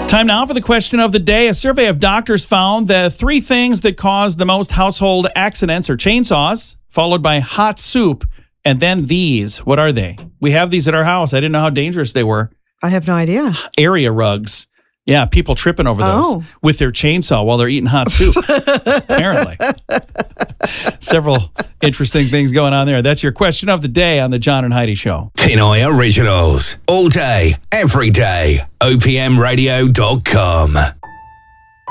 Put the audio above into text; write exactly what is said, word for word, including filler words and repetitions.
Time now for the question of the day. A survey of doctors found the three things that cause the most household accidents are chainsaws, followed by hot soup, and then these. What are they? We have these at our house. I didn't know how dangerous they were. I have no idea. Area rugs. Yeah, people tripping over those Oh. with their chainsaw while they're eating hot soup. Apparently. Several interesting things going on there. That's your question of the day on the John and Heidi Show. Pinoy Originals. All day, every day. O P M radio dot com.